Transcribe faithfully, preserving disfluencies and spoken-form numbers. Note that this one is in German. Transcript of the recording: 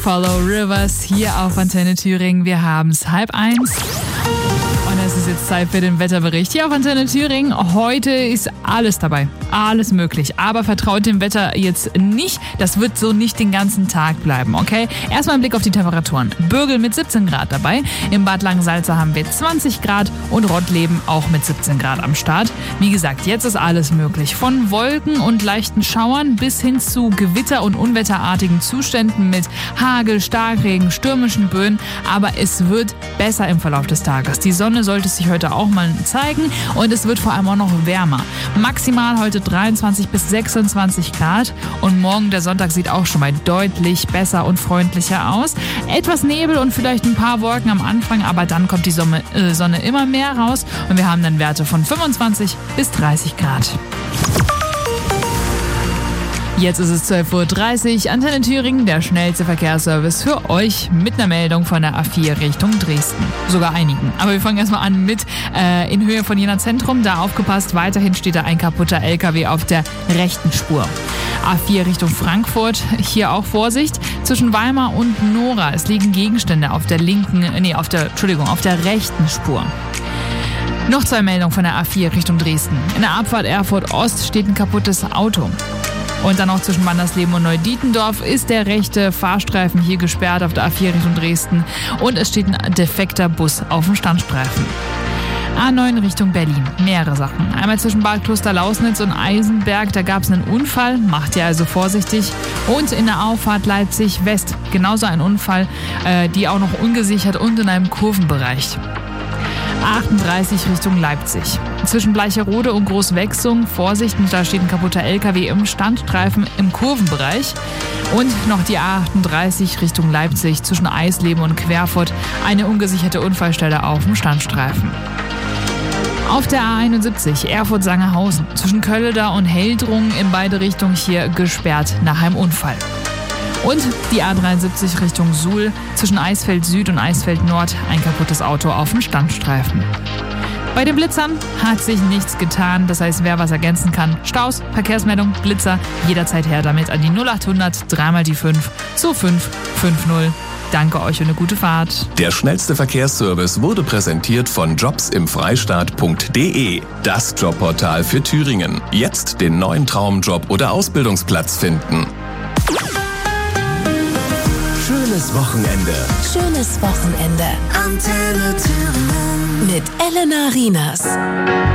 Follow Rivers hier auf Antenne Thüringen. Wir haben es halb eins. Und es ist jetzt Zeit für den Wetterbericht hier auf Antenne Thüringen. Heute ist alles dabei, alles möglich. Aber vertraut dem Wetter jetzt nicht. Das wird so nicht den ganzen Tag bleiben, okay? Erstmal ein Blick auf die Temperaturen. Bürgel mit siebzehn Grad dabei. Im Bad Langensalza haben wir zwanzig Grad und Rottleben auch mit siebzehn Grad am Start. Wie gesagt, jetzt ist alles möglich. Von Wolken und leichten Schauern bis hin zu Gewitter- und unwetterartigen Zuständen mit Hagel, Starkregen, stürmischen Böen. Aber es wird besser im Verlauf des Tages. Die Sonne sollte sich heute auch mal zeigen und es wird vor allem auch noch wärmer. Maximal heute dreiundzwanzig bis sechsundzwanzig Grad und morgen der Sonntag sieht auch schon mal deutlich besser und freundlicher aus. Etwas Nebel und vielleicht ein paar Wolken am Anfang, aber dann kommt die Sonne, äh, Sonne immer mehr raus und wir haben dann Werte von fünfundzwanzig bis dreißig Grad. Jetzt ist es zwölf Uhr dreißig, Antenne Thüringen, der schnellste Verkehrsservice für euch mit einer Meldung von der A vier Richtung Dresden. Sogar einigen. Aber wir fangen erstmal an mit äh, in Höhe von Jena Zentrum. Da aufgepasst, weiterhin steht da ein kaputter L K W auf der rechten Spur. A vier Richtung Frankfurt, hier auch Vorsicht. Zwischen Weimar und Nora, es liegen Gegenstände auf der linken, nee, auf der, Entschuldigung, auf der rechten Spur. Noch zwei Meldungen von der A vier Richtung Dresden. In der Abfahrt Erfurt Ost steht ein kaputtes Auto. Und dann noch zwischen Wandersleben und Neudietendorf ist der rechte Fahrstreifen hier gesperrt auf der A vier Richtung Dresden. Und es steht ein defekter Bus auf dem Standstreifen. A neun Richtung Berlin. Mehrere Sachen. Einmal zwischen Bad Klosterlausnitz und Eisenberg, da gab es einen Unfall. Macht ihr also vorsichtig. Und in der Auffahrt Leipzig West. Genauso ein Unfall, äh, die auch noch ungesichert und in einem Kurvenbereich. achtunddreißig Richtung Leipzig. Zwischen Bleicherode und Großwechsung, Vorsicht, da steht ein kaputter L K W im Standstreifen im Kurvenbereich. Und noch die A achtunddreißig Richtung Leipzig, zwischen Eisleben und Querfurt, eine ungesicherte Unfallstelle auf dem Standstreifen. Auf der A einundsiebzig Erfurt-Sangerhausen, zwischen Kölleda und Heldrungen in beide Richtungen hier gesperrt nach einem Unfall. Und die A dreiundsiebzig Richtung Suhl, zwischen Eisfeld Süd und Eisfeld Nord, ein kaputtes Auto auf dem Standstreifen. Bei den Blitzern hat sich nichts getan, das heißt, wer was ergänzen kann, Staus, Verkehrsmeldung, Blitzer, jederzeit her damit an die null achthundert, dreimal die fünf, zu fünf fünf null. Danke euch und eine gute Fahrt. Der schnellste Verkehrsservice wurde präsentiert von jobs im freistaat punkt de, das Jobportal für Thüringen. Jetzt den neuen Traumjob oder Ausbildungsplatz finden. Schönes Wochenende. Schönes Wochenende. Antenne Thüringen. Mit Elena Rienas.